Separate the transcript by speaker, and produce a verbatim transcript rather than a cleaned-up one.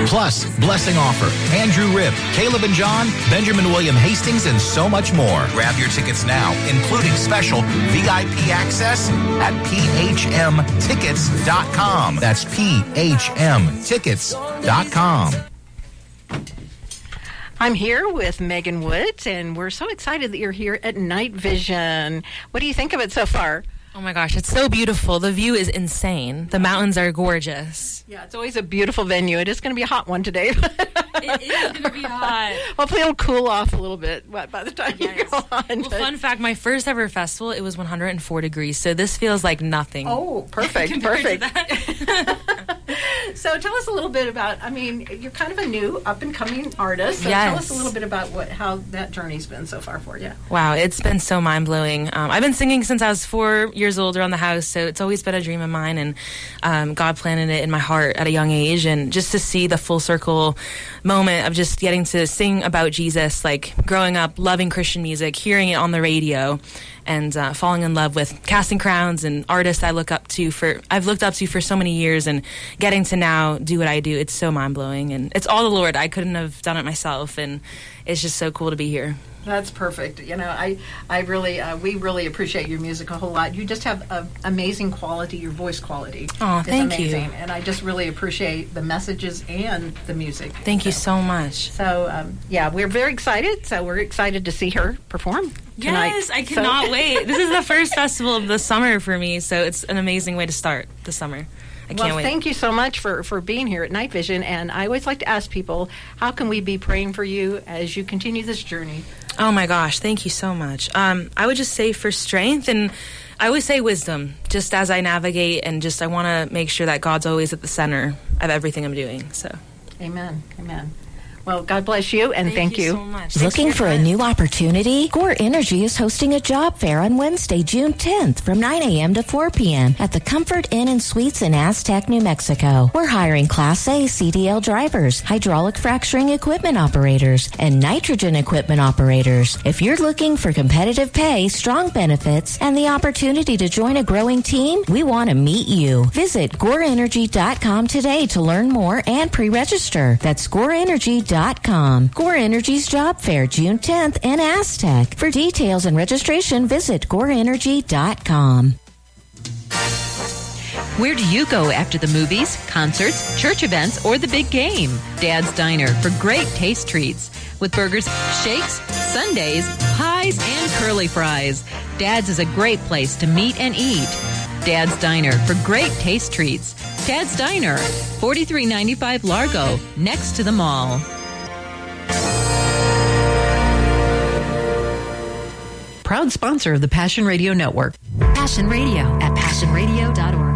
Speaker 1: Plus, Blessing Offer, Andrew Ribb, Caleb and John, Benjamin William Hastings, and so much more. Grab your tickets now, including special V I P access at P H M tickets dot com. That's P H M tickets dot com.
Speaker 2: I'm here with Megan Woods, and we're so excited that you're here at Night Vision. What do you think of it so far?
Speaker 3: Oh my gosh, it's so beautiful. The view is insane. The mountains are gorgeous.
Speaker 2: Yeah, it's always a beautiful venue. It is going to be a hot one today.
Speaker 3: It is going to be hot.
Speaker 2: Hopefully it'll cool off a little bit by the time yes. you go on.
Speaker 3: Well, fun fact, my first ever festival, it was one hundred four degrees, so this feels like nothing.
Speaker 2: Oh, perfect, perfect. So tell us a little bit about, I mean, you're kind of a new up-and-coming artist, so
Speaker 3: yes.
Speaker 2: tell us a little bit about what how that journey's been so far for you.
Speaker 3: Wow, it's been so mind-blowing. Um, I've been singing since I was four years old around the house, so it's always been a dream of mine, and um, God planted it in my heart at a young age, and just to see the full circle moment of just getting to sing about Jesus, like growing up loving Christian music, hearing it on the radio, and uh, falling in love with Casting Crowns and artists I look up to for I've looked up to for so many years, and getting to now do what I do, it's so mind-blowing, and it's all the Lord. I couldn't have done it myself, and it's just so cool to be here.
Speaker 2: That's perfect. You know, I, I really, uh, we really appreciate your music a whole lot. You just have a, amazing quality. Your voice quality
Speaker 3: oh,
Speaker 2: is
Speaker 3: thank
Speaker 2: amazing,
Speaker 3: you.
Speaker 2: And I just really appreciate the messages and the music.
Speaker 3: Thank
Speaker 2: so,
Speaker 3: you so much.
Speaker 2: So, um, yeah, we're very excited. So we're excited to see her perform tonight.
Speaker 3: Yes, I cannot
Speaker 2: so.
Speaker 3: wait. This is the first festival of the summer for me, so it's an amazing way to start the summer. I can't
Speaker 2: well,
Speaker 3: wait.
Speaker 2: Thank you so much for, for being here at Night Vision. And I always like to ask people, how can we be praying for you as you continue this journey?
Speaker 3: Oh, my gosh. Thank you so much. Um, I would just say for strength, and I always say wisdom, just as I navigate, and just I want to make sure that God's always at the center of everything I'm doing. So,
Speaker 2: Amen. Amen. Well, God bless you, and thank,
Speaker 3: thank you.
Speaker 2: you
Speaker 3: so much.
Speaker 4: Looking for a new opportunity? Gore Energy is hosting a job fair on Wednesday, June tenth from nine a.m. to four p.m. at the Comfort Inn and Suites in Aztec, New Mexico. We're hiring Class A C D L drivers, hydraulic fracturing equipment operators, and nitrogen equipment operators. If you're looking for competitive pay, strong benefits, and the opportunity to join a growing team, we want to meet you. Visit gore energy dot com today to learn more and pre-register. That's gore energy dot com. Gore Energy's Job Fair, June tenth in Aztec. For details and registration, visit gore energy dot com.
Speaker 5: Where do you go after the movies, concerts, church events, or the big game? Dad's Diner for great taste treats. With burgers, shakes, sundaes, pies, and curly fries. Dad's is a great place to meet and eat. Dad's Diner for great taste treats. Dad's Diner, forty-three ninety-five Largo, next to the mall. Proud sponsor of the Passion Radio Network.
Speaker 6: Passion Radio at passion radio dot org.